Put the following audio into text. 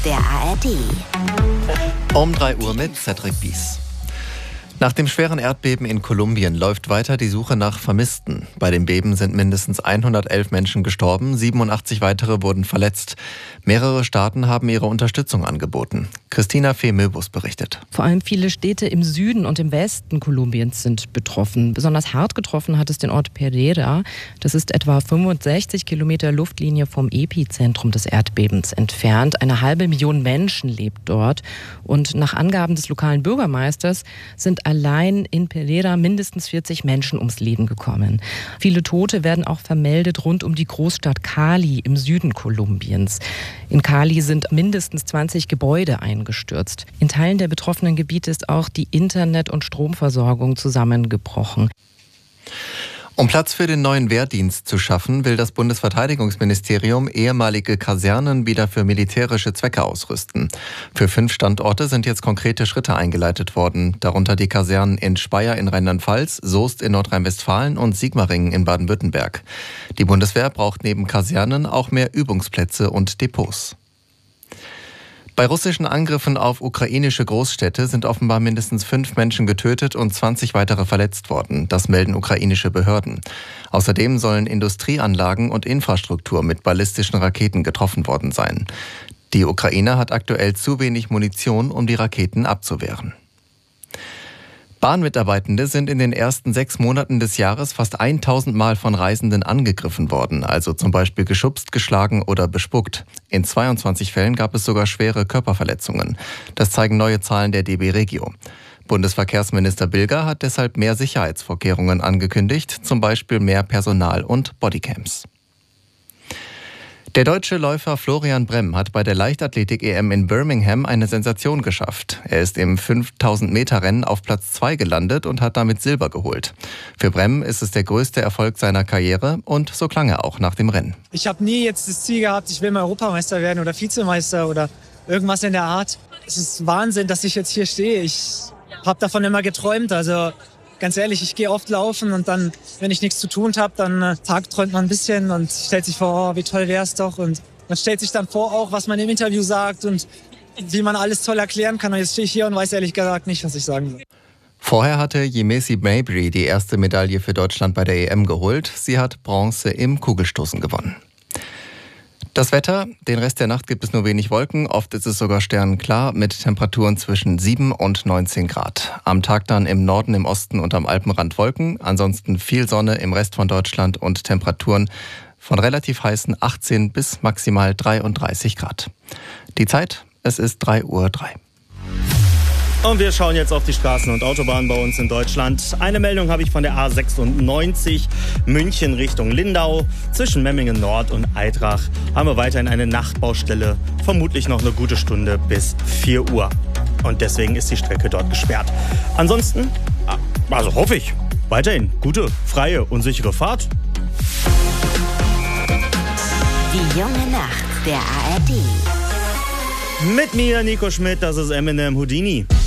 der ARD. Um 3 Uhr mit Cedric Bies. Nach dem schweren Erdbeben in Kolumbien läuft weiter die Suche nach Vermissten. Bei dem Beben sind mindestens 111 Menschen gestorben, 87 weitere wurden verletzt. Mehrere Staaten haben ihre Unterstützung angeboten. Christina Fee-Möbus berichtet. Vor allem viele Städte im Süden und im Westen Kolumbiens sind betroffen. Besonders hart getroffen hat es den Ort Pereira. Das ist etwa 65 Kilometer Luftlinie vom Epizentrum des Erdbebens entfernt. 500.000 Menschen lebt dort. Und nach Angaben des lokalen Bürgermeisters sind allein in Pereira mindestens 40 Menschen ums Leben gekommen. Viele Tote werden auch vermeldet rund um die Großstadt Cali im Süden Kolumbiens. In Cali sind mindestens 20 Gebäude eingestürzt. In Teilen der betroffenen Gebiete ist auch die Internet- und Stromversorgung zusammengebrochen. Um Platz für den neuen Wehrdienst zu schaffen, will das Bundesverteidigungsministerium ehemalige Kasernen wieder für militärische Zwecke ausrüsten. Für 5 Standorte sind jetzt konkrete Schritte eingeleitet worden, darunter die Kasernen in Speyer in Rheinland-Pfalz, Soest in Nordrhein-Westfalen und Sigmaringen in Baden-Württemberg. Die Bundeswehr braucht neben Kasernen auch mehr Übungsplätze und Depots. Bei russischen Angriffen auf ukrainische Großstädte sind offenbar mindestens 5 Menschen getötet und 20 weitere verletzt worden. Das melden ukrainische Behörden. Außerdem sollen Industrieanlagen und Infrastruktur mit ballistischen Raketen getroffen worden sein. Die Ukraine hat aktuell zu wenig Munition, um die Raketen abzuwehren. Bahnmitarbeitende sind in den ersten 6 Monaten des Jahres fast 1000 Mal von Reisenden angegriffen worden, also zum Beispiel geschubst, geschlagen oder bespuckt. In 22 Fällen gab es sogar schwere Körperverletzungen. Das zeigen neue Zahlen der DB Regio. Bundesverkehrsminister Bilger hat deshalb mehr Sicherheitsvorkehrungen angekündigt, zum Beispiel mehr Personal und Bodycams. Der deutsche Läufer Florian Bremm hat bei der Leichtathletik-EM in Birmingham eine Sensation geschafft. Er ist im 5000-Meter-Rennen auf Platz 2 gelandet und hat damit Silber geholt. Für Bremm ist es der größte Erfolg seiner Karriere und so klang er auch nach dem Rennen. Ich habe nie jetzt das Ziel gehabt, ich will mal Europameister werden oder Vizemeister oder irgendwas in der Art. Es ist Wahnsinn, dass ich jetzt hier stehe. Ich habe davon immer geträumt, also ganz ehrlich, ich gehe oft laufen und dann, wenn ich nichts zu tun habe, dann tagträumt man ein bisschen und stellt sich vor, oh, wie toll wär's doch. Und man stellt sich dann vor auch, was man im Interview sagt und wie man alles toll erklären kann. Und jetzt stehe ich hier und weiß ehrlich gesagt nicht, was ich sagen soll. Vorher hatte Yemisi Mabry die erste Medaille für Deutschland bei der EM geholt. Sie hat Bronze im Kugelstoßen gewonnen. Das Wetter, den Rest der Nacht gibt es nur wenig Wolken, oft ist es sogar sternenklar mit Temperaturen zwischen 7 und 19 Grad. Am Tag dann im Norden, im Osten und am Alpenrand Wolken, ansonsten viel Sonne im Rest von Deutschland und Temperaturen von relativ heißen 18 bis maximal 33 Grad. Die Zeit, es ist 3:03 Uhr. Und wir schauen jetzt auf die Straßen und Autobahnen bei uns in Deutschland. Eine Meldung habe ich von der A96 München Richtung Lindau. Zwischen Memmingen Nord und Eitrach haben wir weiterhin eine Nachtbaustelle. Vermutlich noch eine gute Stunde bis 4 Uhr. Und deswegen ist die Strecke dort gesperrt. Ansonsten, also hoffe ich, weiterhin gute, freie und sichere Fahrt. Die junge Nacht der ARD. Mit mir, Nico Schmidt, das ist Eminem Houdini.